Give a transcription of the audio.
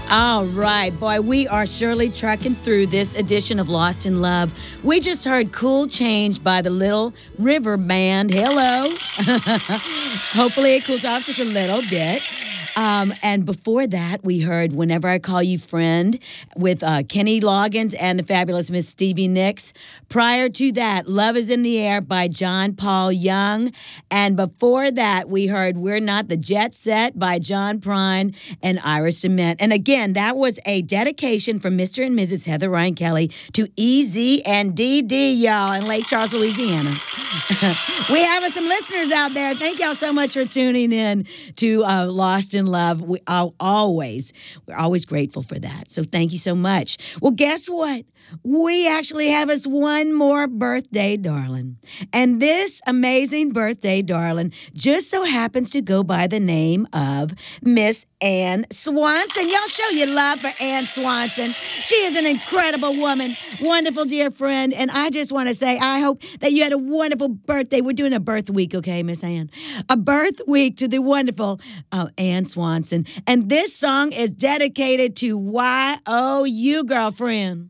All right, boy, we are surely trucking through this edition of Lost in Love. We just heard Cool Change by the Little River Band. Hello. Hopefully it cools off just a little bit. And before that, we heard Whenever I Call You Friend with Kenny Loggins and the fabulous Miss Stevie Nicks. Prior to that, Love is in the Air by John Paul Young. And before that, we heard We're Not the Jet Set by John Prine and Ira Cement. And again, that was a dedication from Mr. and Mrs. Heather Ryan Kelly to EZ and DD, y'all, in Lake Charles, Louisiana. We have some listeners out there. Thank y'all so much for tuning in to Lost in Love. We're always grateful for that. So thank you so much. Well, guess what? We actually have us one more birthday darling. And this amazing birthday darling just so happens to go by the name of Miss Ann Swanson. Y'all show your love for Ann Swanson. She is an incredible woman, wonderful dear friend. And I just want to say, I hope that you had a wonderful birthday. We're doing a birth week, okay, Miss Ann? A birth week to the wonderful Ann Swanson. And this song is dedicated to YOU, girlfriend.